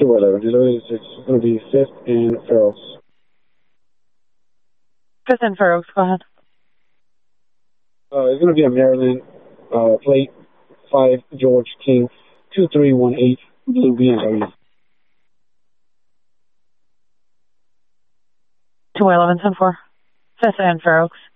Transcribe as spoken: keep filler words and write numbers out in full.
two eleven. It's going to be fifth and Fair Oaks. fifth and Fair Oaks, go ahead. Uh, it's going to be a Maryland uh, plate, five George King, two three one eight, blue B M W. two eleven ten four. fifth and Fair Oaks.